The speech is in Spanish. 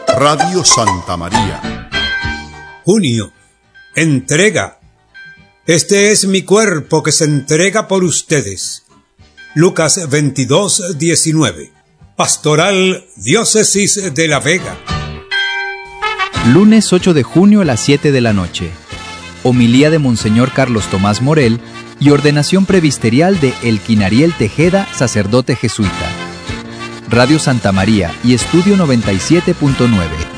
Radio Santa María. Junio. Entrega. Este es mi cuerpo que se entrega por ustedes. Lucas 22:19. Pastoral Diócesis de La Vega. Lunes 8 de junio a las 7 de la noche. Homilía de Monseñor Carlos Tomás Morel y ordenación presbiterial de Elkin Ariel Tejeda, sacerdote jesuita. Radio Santa María y Estudio 97.9.